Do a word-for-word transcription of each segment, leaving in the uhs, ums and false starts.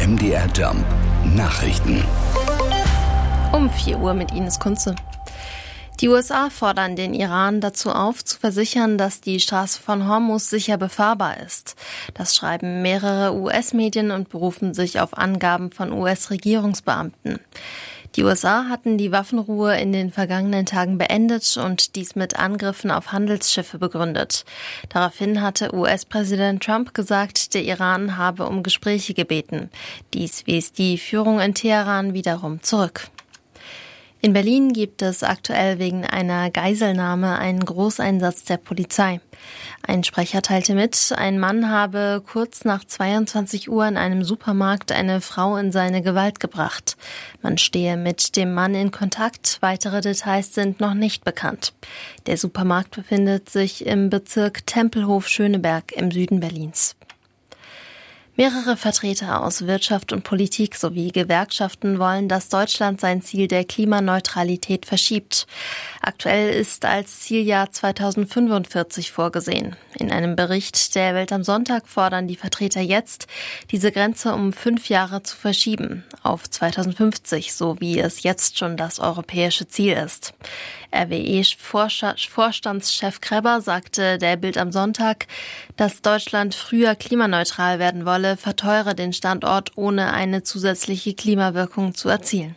M D R Jump Nachrichten. Um vier Uhr mit Ines Kunze. Die U S A fordern den Iran dazu auf, zu versichern, dass die Straße von Hormuz sicher befahrbar ist. Das schreiben mehrere U S-Medien und berufen sich auf Angaben von U S-Regierungsbeamten. Die U S A hatten die Waffenruhe in den vergangenen Tagen beendet und dies mit Angriffen auf Handelsschiffe begründet. Daraufhin hatte U S-Präsident Trump gesagt, der Iran habe um Gespräche gebeten. Dies wies die Führung in Teheran wiederum zurück. In Berlin gibt es aktuell wegen einer Geiselnahme einen Großeinsatz der Polizei. Ein Sprecher teilte mit, ein Mann habe kurz nach zweiundzwanzig Uhr in einem Supermarkt eine Frau in seine Gewalt gebracht. Man stehe mit dem Mann in Kontakt, weitere Details sind noch nicht bekannt. Der Supermarkt befindet sich im Bezirk Tempelhof-Schöneberg im Süden Berlins. Mehrere Vertreter aus Wirtschaft und Politik sowie Gewerkschaften wollen, dass Deutschland sein Ziel der Klimaneutralität verschiebt. Aktuell ist als Zieljahr zweitausendfünfundvierzig vorgesehen. In einem Bericht der Welt am Sonntag fordern die Vertreter jetzt, diese Grenze um fünf Jahre zu verschieben, auf zweitausendfünfzig, so wie es jetzt schon das europäische Ziel ist. R W E-Vorstandschef Kreber sagte der Bild am Sonntag, dass Deutschland früher klimaneutral werden wolle, verteure den Standort, ohne eine zusätzliche Klimawirkung zu erzielen.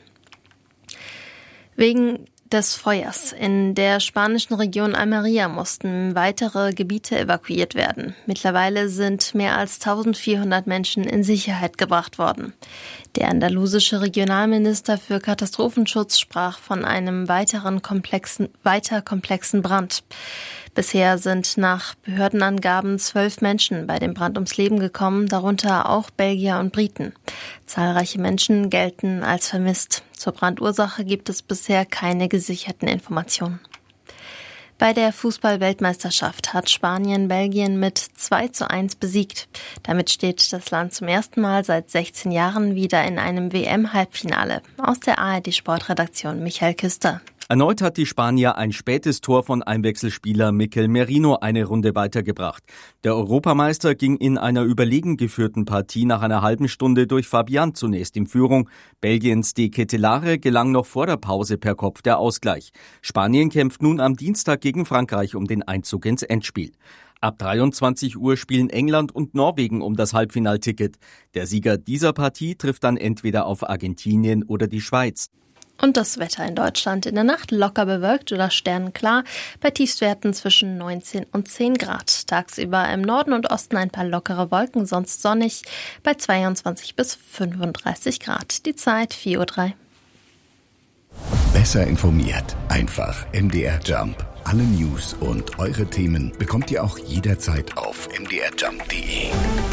Wegen des Feuers in der spanischen Region Almería mussten weitere Gebiete evakuiert werden. Mittlerweile sind mehr als eintausendvierhundert Menschen in Sicherheit gebracht worden. Der andalusische Regionalminister für Katastrophenschutz sprach von einem weiteren komplexen, weiter komplexen Brand. Bisher sind nach Behördenangaben zwölf Menschen bei dem Brand ums Leben gekommen, darunter auch Belgier und Briten. Zahlreiche Menschen gelten als vermisst. Zur Brandursache gibt es bisher keine gesicherten Informationen. Bei der Fußball-Weltmeisterschaft hat Spanien Belgien mit zwei zu eins besiegt. Damit steht das Land zum ersten Mal seit sechzehn Jahren wieder in einem W M-Halbfinale. Aus der A R D-Sportredaktion Michael Küster. Erneut hat die Spanier ein spätes Tor von Einwechselspieler Mikel Merino eine Runde weitergebracht. Der Europameister ging in einer überlegen geführten Partie nach einer halben Stunde durch Fabian zunächst in Führung. Belgiens De Ketelaere gelang noch vor der Pause per Kopf der Ausgleich. Spanien kämpft nun am Dienstag gegen Frankreich um den Einzug ins Endspiel. Ab dreiundzwanzig Uhr spielen England und Norwegen um das Halbfinalticket. Der Sieger dieser Partie trifft dann entweder auf Argentinien oder die Schweiz. Und das Wetter in Deutschland in der Nacht locker bewölkt oder sternenklar, bei Tiefstwerten zwischen neunzehn und zehn Grad. Tagsüber im Norden und Osten ein paar lockere Wolken, sonst sonnig, bei zweiundzwanzig bis fünfunddreißig Grad. Die Zeit vier Uhr drei. Besser informiert, einfach M D R Jump. Alle News und eure Themen bekommt ihr auch jederzeit auf m d r jump punkt d e.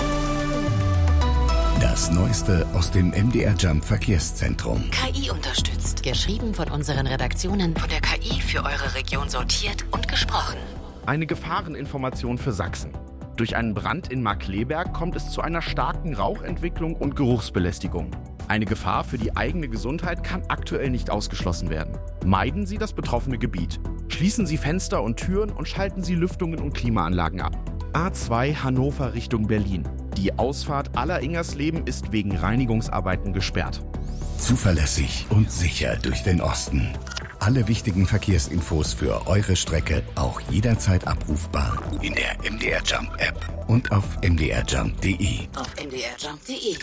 Das Neueste aus dem M D R Jump Verkehrszentrum. K I unterstützt. Geschrieben von unseren Redaktionen. Von der K I für eure Region sortiert und gesprochen. Eine Gefahreninformation für Sachsen. Durch einen Brand in Markkleeberg kommt es zu einer starken Rauchentwicklung und Geruchsbelästigung. Eine Gefahr für die eigene Gesundheit kann aktuell nicht ausgeschlossen werden. Meiden Sie das betroffene Gebiet. Schließen Sie Fenster und Türen und schalten Sie Lüftungen und Klimaanlagen ab. A zwei Hannover Richtung Berlin. Die Ausfahrt Aller-Ingersleben ist wegen Reinigungsarbeiten gesperrt. Zuverlässig und sicher durch den Osten. Alle wichtigen Verkehrsinfos für eure Strecke auch jederzeit abrufbar in der M D R Jump App und auf m d r jump punkt d e. Auf m d r jump punkt d e.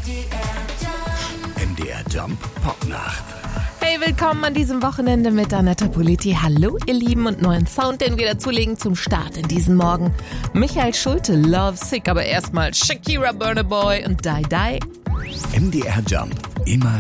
M D R Jump Popnacht. Hey, willkommen an diesem Wochenende mit Annette Politi. Hallo, ihr Lieben, und neuen Sound, den wir dazulegen zum Start in diesen Morgen. Michael Schulte, Love Sick, aber erstmal Shakira, Burna Boy und Die Die. M D R Jump, immer